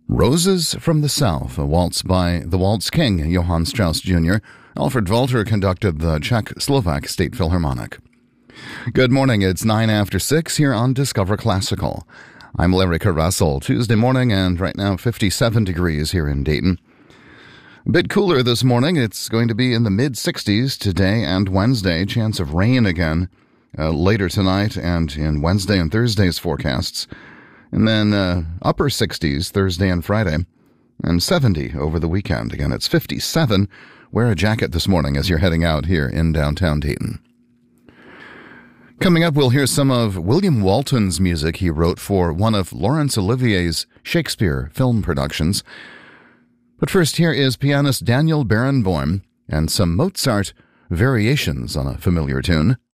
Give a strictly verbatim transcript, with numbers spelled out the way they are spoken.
Roses from the South, a waltz by the Waltz King, Johann Strauss Junior Alfred Walter conducted the Czech-Slovak State Philharmonic. Good morning, it's nine after six here on Discover Classical. I'm Larry Russell, Tuesday morning, and right now fifty-seven degrees here in Dayton. A bit cooler this morning. It's going to be in the mid-sixties today and Wednesday. Chance of rain again uh, later tonight and in Wednesday and Thursday's forecasts. And then uh, upper sixties Thursday and Friday, and seventy over the weekend. Again, it's fifty-seven. Wear a jacket this morning as you're heading out here in downtown Dayton. Coming up, we'll hear some of William Walton's music he wrote for one of Laurence Olivier's Shakespeare film productions. But first, here is pianist Daniel Barenboim and some Mozart variations on a familiar tune.